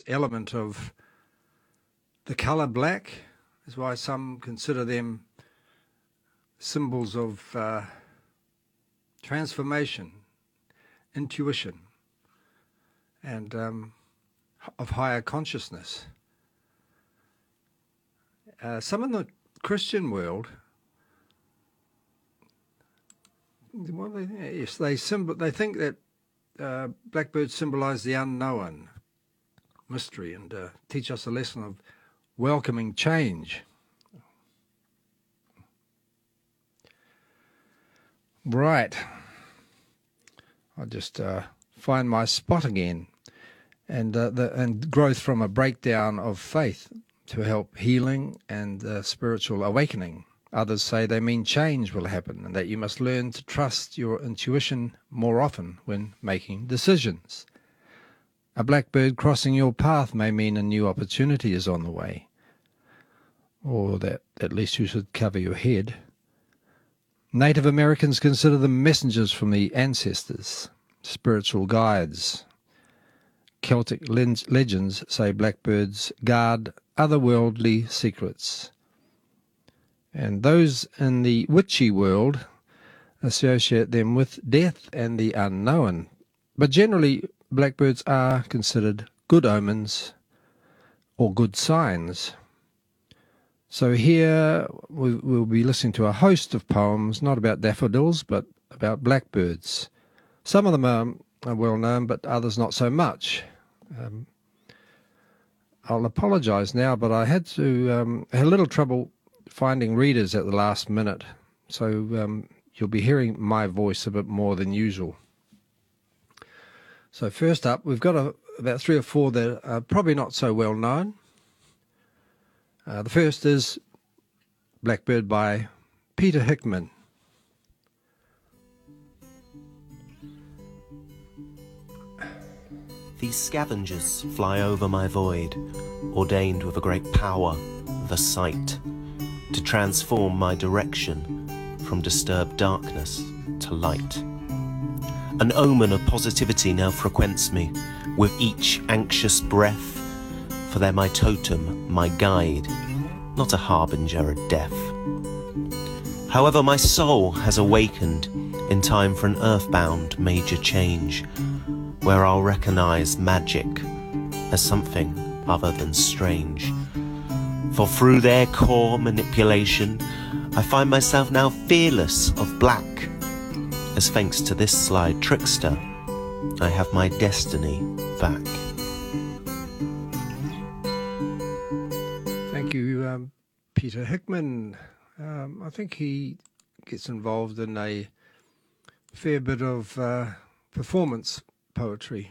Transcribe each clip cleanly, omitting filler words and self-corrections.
element of the colour black. That's why some consider them symbols of transformation, intuition, and of higher consciousness. Some in the Christian world, yes, they think that blackbirds symbolise the unknown, mystery, and teach us a lesson of welcoming change. Right. I'll just find my spot again. And growth from a breakdown of faith to help healing and spiritual awakening. Others say they mean change will happen and that you must learn to trust your intuition more often when making decisions. A blackbird crossing your path may mean a new opportunity is on the way, or that at least you should cover your head. Native Americans consider them messengers from the ancestors, spiritual guides. Celtic legends say blackbirds guard otherworldly secrets. And those in the witchy world associate them with death and the unknown. But generally, blackbirds are considered good omens or good signs. So here we'll be listening to a host of poems, not about daffodils, but about blackbirds. Some of them are well known, but others not so much. I'll apologise now, but I had a little trouble finding readers at the last minute, so you'll be hearing my voice a bit more than usual. So first up, we've got about 3 or 4 that are probably not so well known. The first is Blackbird by Peter Hickman. These scavengers fly over my void, ordained with a great power, the sight, to transform my direction from disturbed darkness to light. An omen of positivity now frequents me with each anxious breath, for they're my totem, my guide, not a harbinger of death. However, my soul has awakened in time for an earthbound major change, where I'll recognize magic as something other than strange. For through their core manipulation, I find myself now fearless of black, as thanks to this sly trickster, I have my destiny back. Thank you, Peter Hickman. I think he gets involved in a fair bit of performance poetry.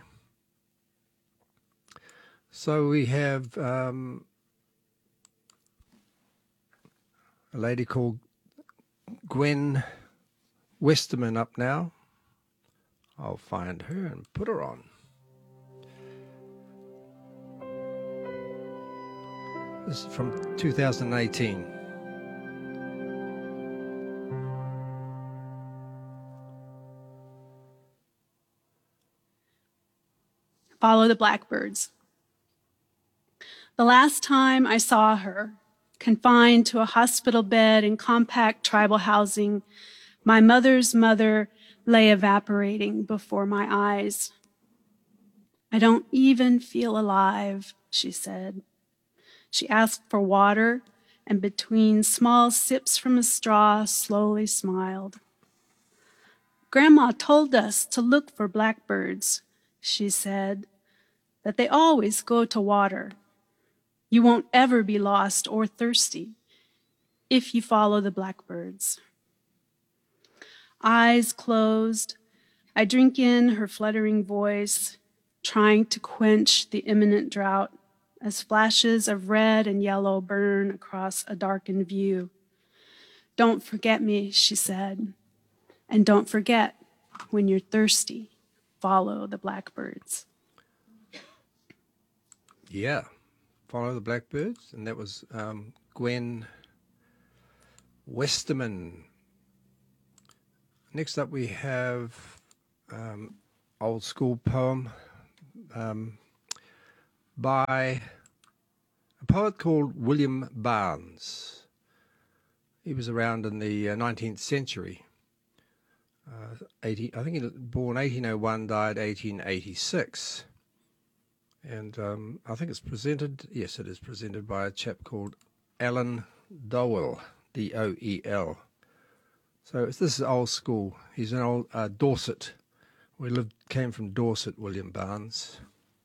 So we have a lady called Gwen Westerman up now. I'll find her and put her on. This is from 2018. Follow the blackbirds. The last time I saw her, confined to a hospital bed in compact tribal housing, my mother's mother lay evaporating before my eyes. I don't even feel alive, she said. She asked for water, and between small sips from a straw, slowly smiled. Grandma told us to look for blackbirds, she said, that they always go to water. You won't ever be lost or thirsty if you follow the blackbirds. Eyes closed, I drink in her fluttering voice, trying to quench the imminent drought as flashes of red and yellow burn across a darkened view. Don't forget me, she said, and don't forget, when you're thirsty, follow the blackbirds. Yeah, follow the blackbirds, and that was Gwen Westerman. Next up we have old school poem by a poet called William Barnes. He was around in the 19th century. I think he was born 1801, died 1886. And I think it's presented, yes, it is presented by a chap called Alan Dowell, Doel. So this is old school. He's an old Dorset. Came from Dorset, William Barnes.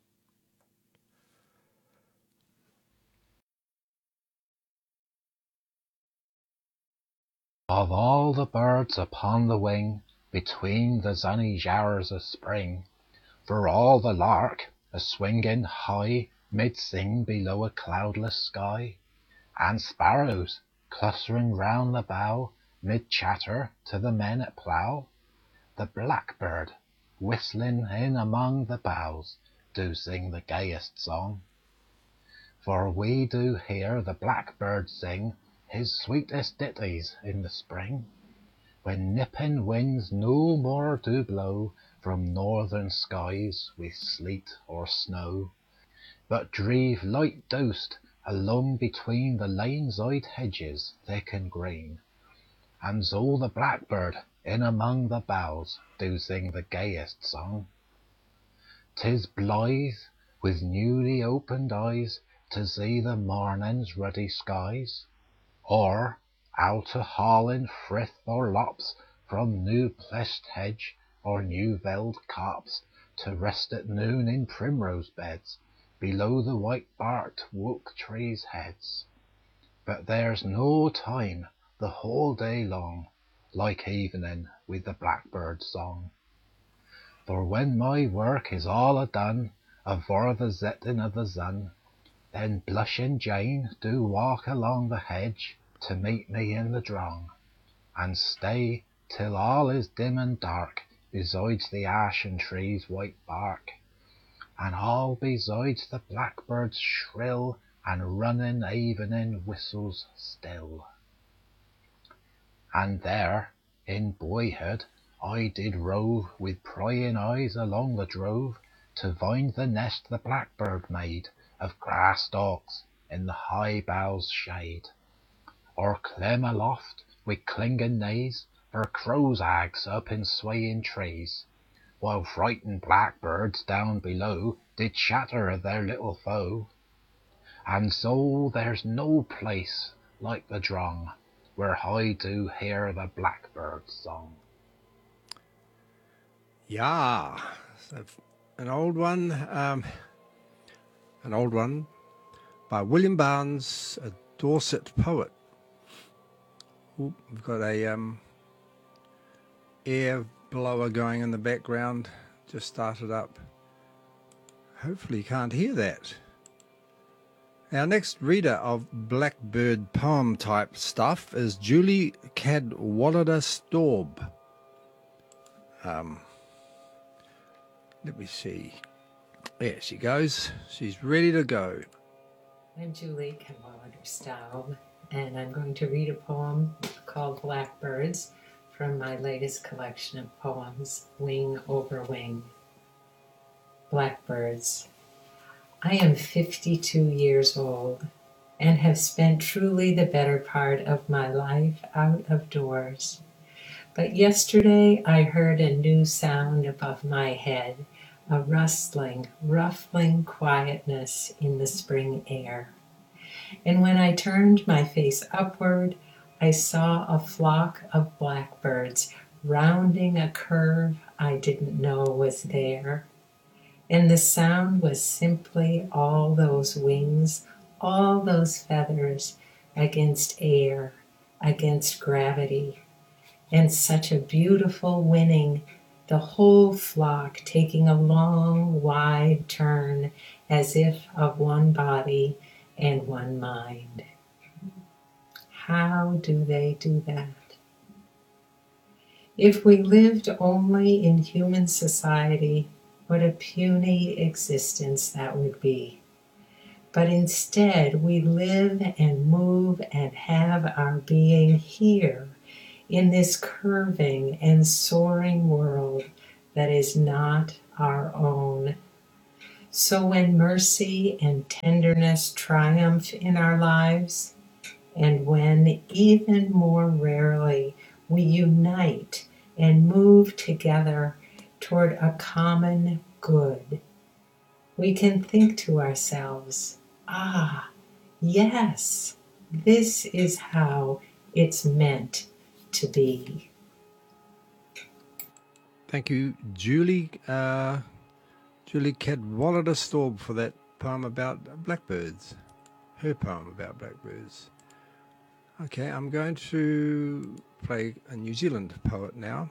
Of all the birds upon the wing, between the sunny showers of spring, for all the lark, a-swinging high, mid-sing below a cloudless sky, and sparrows, clustering round the bough, mid-chatter to the men at plough, the blackbird, whistling in among the boughs, do sing the gayest song. For we do hear the blackbird sing his sweetest ditties in the spring, when nipping winds no more do blow from northern skies with sleet or snow, but drive light doused along between the lane-side hedges thick and green, and so the blackbird in among the boughs do sing the gayest song. 'Tis blithe with newly opened eyes to see the morning's ruddy skies, or out a hauling frith or lops from new pleshed hedge or new veld copse, to rest at noon in primrose beds below the white-barked oak trees' heads. But there's no time the whole day long like evening with the blackbird's song. For when my work is all a-done afore the setting of the sun, then blushing Jane do walk along the hedge to meet me in the drong, and stay till all is dim and dark besides the ashen tree's white bark, and all besides the blackbird's shrill and running evening whistles still. And there, in boyhood, I did rove with prying eyes along the drove, to find the nest the blackbird made of grass stalks in the high boughs' shade, or climb aloft with clinging knees for crow's eggs up in swaying trees, while frightened blackbirds down below did chatter of their little foe. And so there's no place like the drong where I do hear the blackbird's song. Yeah, so an old one by William Barnes, a Dorset poet. Ooh, we've got a air blower going in the background, just started up. Hopefully you can't hear that. Our next reader of blackbird poem type stuff is Julie Cadwallader Staub. Let me see. There she goes. She's ready to go. I'm Julie Cadwallader Staub, and I'm going to read a poem called Blackbirds from my latest collection of poems, Wing Over Wing. Blackbirds. I am 52 years old and have spent truly the better part of my life out of doors. But yesterday I heard a new sound above my head, a rustling, ruffling quietness in the spring air. And when I turned my face upward, I saw a flock of blackbirds rounding a curve I didn't know was there. And the sound was simply all those wings, all those feathers against air, against gravity. And such a beautiful winning, the whole flock taking a long, wide turn as if of one body and one mind. How do they do that? If we lived only in human society, what a puny existence that would be. But instead, we live and move and have our being here in this curving and soaring world that is not our own. So when mercy and tenderness triumph in our lives, and when even more rarely we unite and move together toward a common good, we can think to ourselves, ah, yes, this is how it's meant to be. Thank you, Julie. Julie Cadwallader-Staub for that poem about blackbirds. Her poem about blackbirds. Okay, I'm going to play a New Zealand poet now.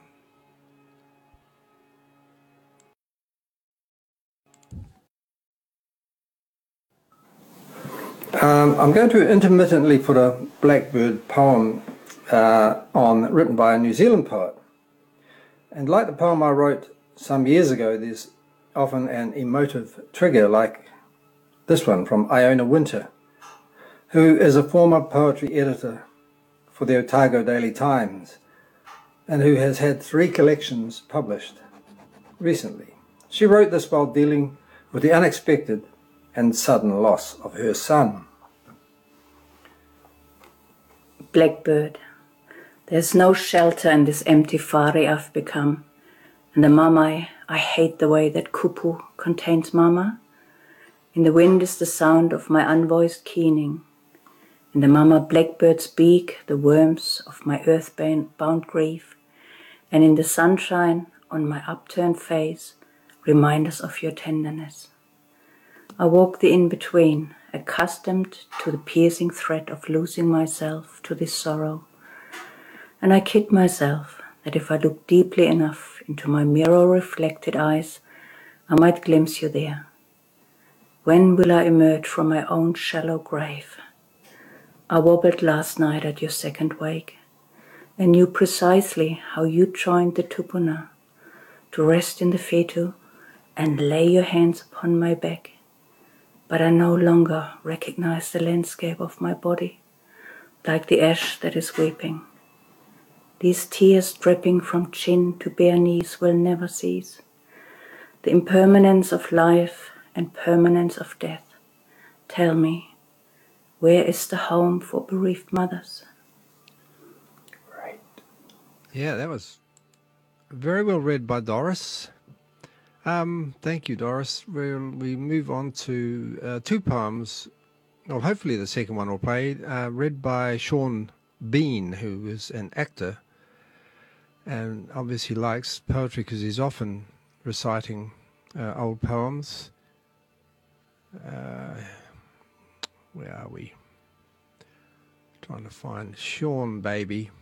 I'm going to intermittently put a blackbird poem written by a New Zealand poet. And like the poem I wrote some years ago, there's often an emotive trigger like this one from Iona Winter, who is a former poetry editor for the Otago Daily Times and who has had 3 collections published recently. She wrote this while dealing with the unexpected and sudden loss of her son. Blackbird, there's no shelter in this empty whare I've become. And the mamae, I hate the way that kupu contains mama. In the wind is the sound of my unvoiced keening. In the mama blackbird's beak, the worms of my earthbound grief. And in the sunshine on my upturned face, reminders of your tenderness. I walk the in-between, accustomed to the piercing threat of losing myself to this sorrow. And I kid myself that if I look deeply enough into my mirror-reflected eyes, I might glimpse you there. When will I emerge from my own shallow grave? I wobbled last night at your second wake, and knew precisely how you joined the tupuna, to rest in the fetu and lay your hands upon my back. But I no longer recognize the landscape of my body, like the ash that is weeping. These tears dripping from chin to bare knees will never cease. The impermanence of life and permanence of death. Tell me, where is the home for bereaved mothers? Right. Yeah, that was very well read by Doris. Thank you, Doris. We move on to 2 poems. Well, hopefully the second one will play, read by Sean Bean, who is an actor and obviously likes poetry because he's often reciting old poems. Where are we? Trying to find Sean, baby.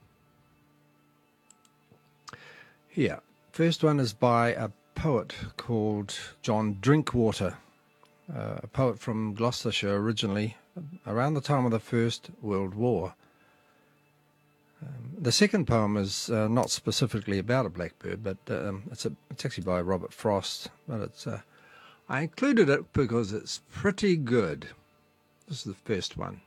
Here. First one is by a poet called John Drinkwater, a poet from Gloucestershire originally, around the time of the First World War. The second poem is not specifically about a blackbird, but it's actually by Robert Frost. But it's I included it because it's pretty good. This is the first one.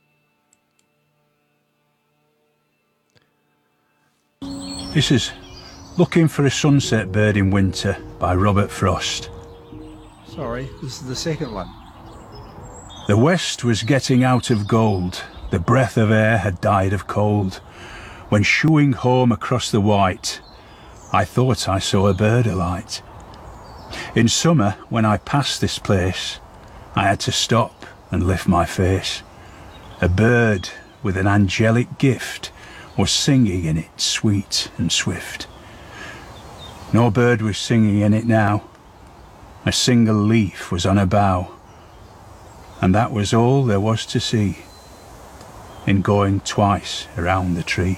This is Looking for a Sunset Bird in Winter by Robert Frost. Sorry, this is the second one. The west was getting out of gold, the breath of air had died of cold. When shooing home across the white, I thought I saw a bird alight. In summer, when I passed this place, I had to stop and lift my face. A bird with an angelic gift was singing in it sweet and swift. No bird was singing in it now. A single leaf was on a bough, and that was all there was to see in going twice around the tree.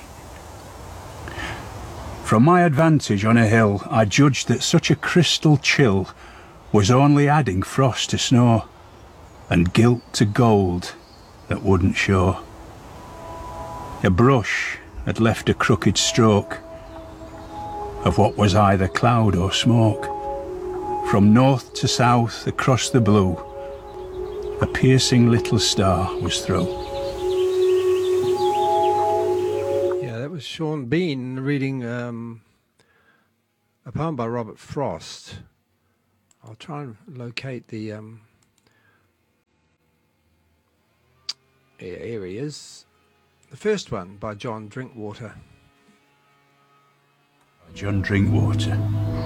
From my advantage on a hill, I judged that such a crystal chill was only adding frost to snow and gilt to gold that wouldn't show. A brush had left a crooked stroke of what was either cloud or smoke. From north to south across the blue, a piercing little star was through. Yeah, that was Sean Bean reading a poem by Robert Frost I'll try and locate the areas. The first one by John Drinkwater. John Drinkwater.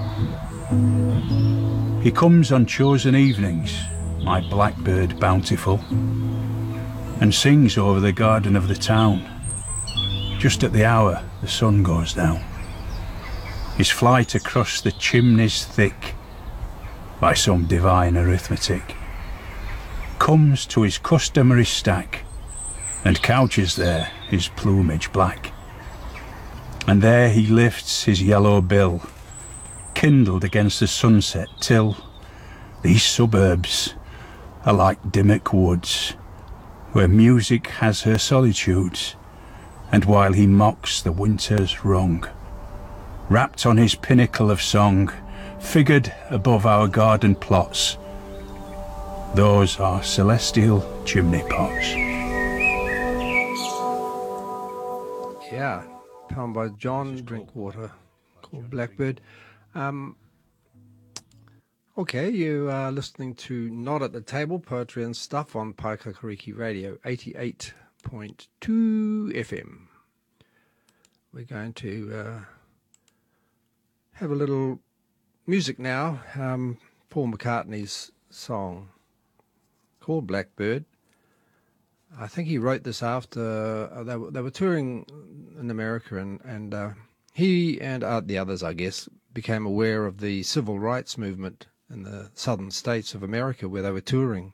He comes on chosen evenings, my blackbird bountiful, and sings over the garden of the town, just at the hour the sun goes down. His flight across the chimneys thick, by some divine arithmetic, comes to his customary stack, and couches there his plumage black. And there he lifts his yellow bill, kindled against the sunset, till these suburbs are like Dimmock woods, where music has her solitudes, and while he mocks the winter's wrong, wrapped on his pinnacle of song, figured above our garden plots, those are celestial chimney pots. Yeah, poem by John Drinkwater, called Blackbird. Okay, you are listening to Not at the Table, Poetry and Stuff on Paikakariki Radio, 88.2 FM. We're going to have a little music now. Paul McCartney's song called Blackbird. I think he wrote this after they were touring in America, and he and the others, I guess, became aware of the civil rights movement in the southern states of America where they were touring.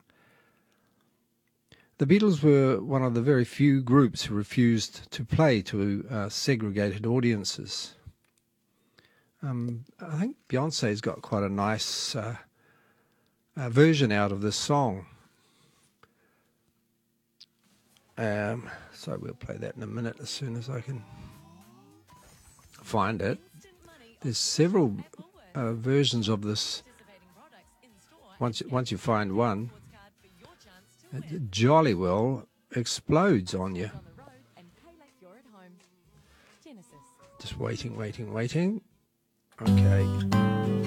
The Beatles were one of the very few groups who refused to play to segregated audiences. I think Beyonce's got quite a nice version out of this song. So we'll play that in a minute as soon as I can find it. There's several versions of this. Once you find one, it jolly well explodes on you. Just waiting. Okay.